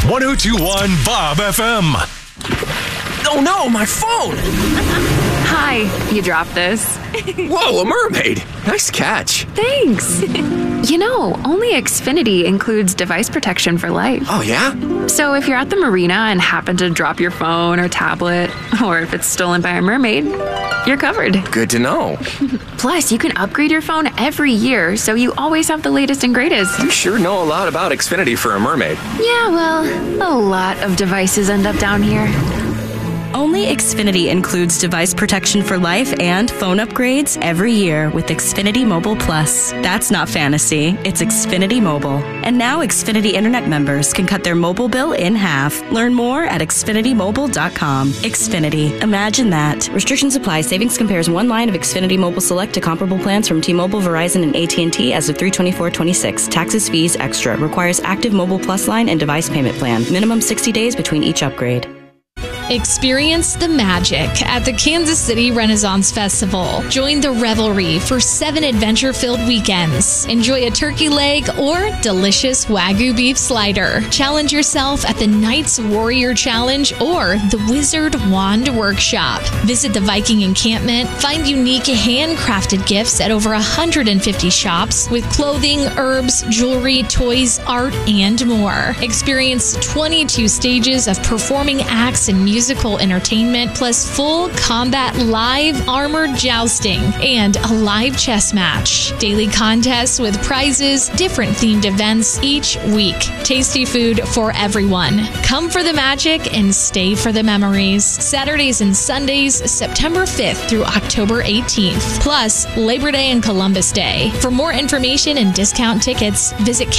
1021 Bob FM. Oh no, my phone! Hi, you dropped this. Whoa, a mermaid! Nice catch. Thanks. Only Xfinity includes device protection for life. Oh yeah? So if you're at the marina and happen to drop your phone or tablet, or if it's stolen by a mermaid, you're covered. Good to know. Plus, you can upgrade your phone every year, so you always have the latest and greatest. You sure know a lot about Xfinity for a mermaid. Yeah, well, a lot of devices end up down here. Only Xfinity includes device protection for life and phone upgrades every year with Xfinity Mobile Plus. That's not fantasy, it's Xfinity Mobile. And now Xfinity Internet members can cut their mobile bill in half. Learn more at xfinitymobile.com. Xfinity. Imagine that. Restrictions apply. Savings compares one line of Xfinity Mobile Select to comparable plans from T-Mobile, Verizon, and AT&T as of 3/24/26. Taxes, fees, extra. Requires active Mobile Plus line and device payment plan. Minimum 60 days between each upgrade. Experience the magic at the Kansas City Renaissance Festival. Join the revelry for 7 adventure-filled weekends. Enjoy a turkey leg or delicious Wagyu beef slider. Challenge yourself at the Knights Warrior Challenge or the Wizard Wand Workshop. Visit the Viking encampment. Find unique handcrafted gifts at over 150 shops with clothing, herbs, jewelry, toys, art, and more. Experience 22 stages of performing acts and musical entertainment, plus full combat live armored jousting and a live chess match. Daily contests with prizes, different themed events each week. Tasty food for everyone. Come for the magic and stay for the memories. Saturdays and Sundays, September 5th through October 18th. Plus, Labor Day and Columbus Day. For more information and discount tickets, visit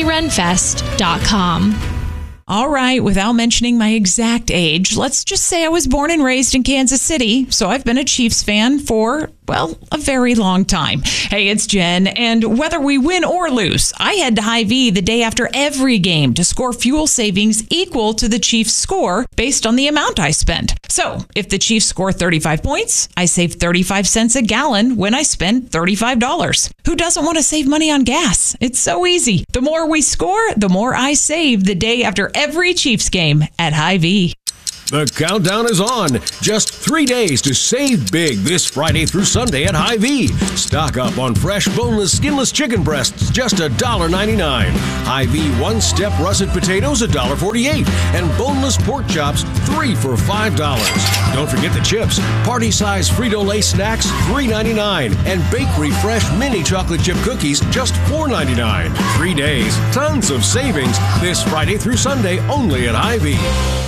kcrenfest.com. All right, without mentioning my exact age, let's just say I was born and raised in Kansas City, so I've been a Chiefs fan for, well, a very long time. Hey, it's Jen, and whether we win or lose, I head to Hy-Vee the day after every game to score fuel savings equal to the Chiefs' score based on the amount I spend. So, if the Chiefs score 35 points, I save 35 cents a gallon when I spend $35. Who doesn't want to save money on gas? It's so easy. The more we score, the more I save the day after every Chiefs game at Hy-Vee. The countdown is on. Just 3 days to save big this Friday through Sunday at Hy-Vee. Stock up on fresh, boneless, skinless chicken breasts, just $1.99. Hy-Vee one-step russet potatoes, $1.48. And boneless pork chops, 3 for $5. Don't forget the chips. Party-size Frito-Lay snacks, $3.99. And bakery fresh mini chocolate chip cookies, just $4.99. 3 days, tons of savings this Friday through Sunday only at Hy-Vee.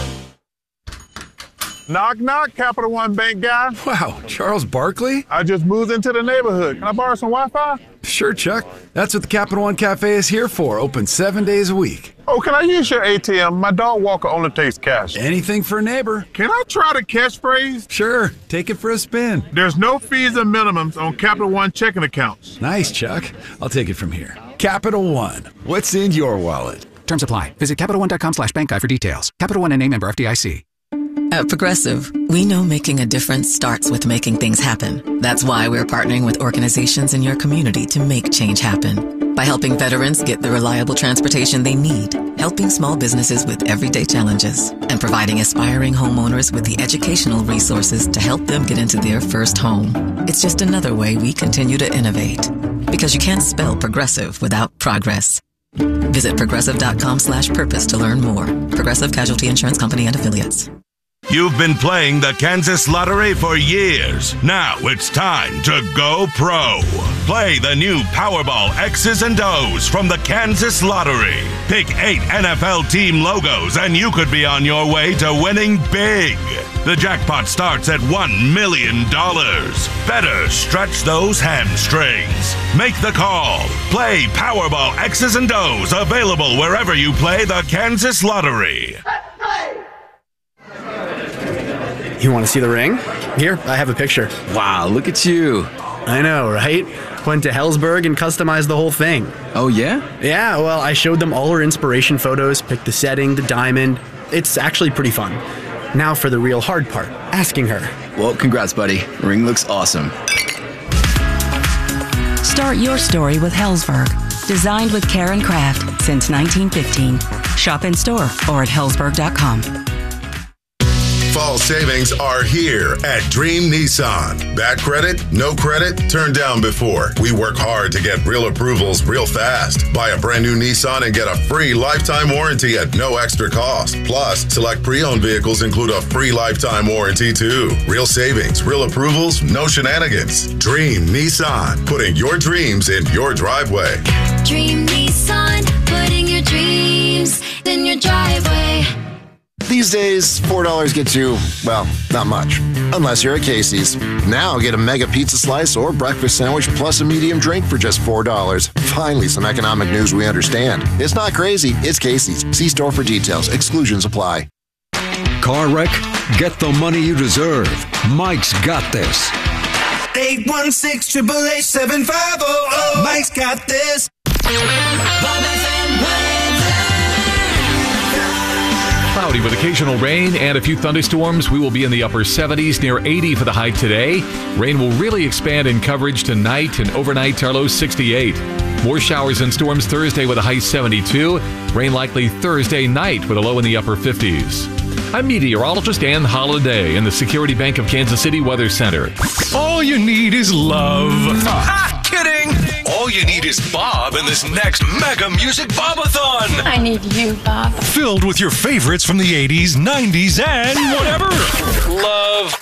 Knock, knock, Capital One Bank guy. Wow, Charles Barkley? I just moved into the neighborhood. Can I borrow some Wi-Fi? Sure, Chuck. That's what the Capital One Cafe is here for. Open 7 days a week. Oh, can I use your ATM? My dog walker only takes cash. Anything for a neighbor. Can I try the catchphrase? Sure, take it for a spin. There's no fees and minimums on Capital One checking accounts. Nice, Chuck. I'll take it from here. Capital One. What's in your wallet? Terms apply. Visit CapitalOne.com/bankguide for details. Capital One NA, member FDIC. At Progressive, we know making a difference starts with making things happen. That's why we're partnering with organizations in your community to make change happen. By helping veterans get the reliable transportation they need, helping small businesses with everyday challenges, and providing aspiring homeowners with the educational resources to help them get into their first home. It's just another way we continue to innovate. Because you can't spell progressive without progress. Visit progressive.com/purpose to learn more. Progressive Casualty Insurance Company and Affiliates. You've been playing the Kansas Lottery for years. Now it's time to go pro. Play the new Powerball X's and O's from the Kansas Lottery. Pick 8 NFL team logos and you could be on your way to winning big. The jackpot starts at $1 million. Better stretch those hamstrings. Make the call. Play Powerball X's and O's, available wherever you play the Kansas Lottery. You want to see the ring? Here, I have a picture. Wow, look at you. I know, right? Went to Helzberg and customized the whole thing. Oh, yeah? Yeah, well, I showed them all her inspiration photos, picked the setting, the diamond. It's actually pretty fun. Now for the real hard part, asking her. Well, congrats, buddy. Ring looks awesome. Start your story with Helzberg. Designed with care and craft since 1915. Shop in store or at Hellsberg.com. Fall savings are here at Dream Nissan. Bad credit? No credit? Turned down before. We work hard to get real approvals real fast. Buy a brand new Nissan and get a free lifetime warranty at no extra cost. Plus, select pre-owned vehicles include a free lifetime warranty too. Real savings, real approvals, no shenanigans. Dream Nissan, putting your dreams in your driveway. Dream Nissan, putting your dreams in your driveway. These days, $4 gets you, well, not much. Unless you're at Casey's. Now get a mega pizza slice or breakfast sandwich plus a medium drink for just $4. Finally, some economic news we understand. It's not crazy, it's Casey's. See store for details. Exclusions apply. Car wreck? Get the money you deserve. Mike's got this. 816-888-7500. Mike's got this. Cloudy with occasional rain and a few thunderstorms. We will be in the upper 70s, near 80 for the high today. Rain will really expand in coverage tonight and overnight our low 68. More showers and storms Thursday with a high 72. Rain likely Thursday night with a low in the upper 50s. I'm meteorologist Ann Holiday in the Security Bank of Kansas City Weather Center. All you need is love. Kidding. All you need is Bob in this next Mega Music Bobathon. I need you, Bob. Filled with your favorites from the 80s, 90s, and whatever. Love.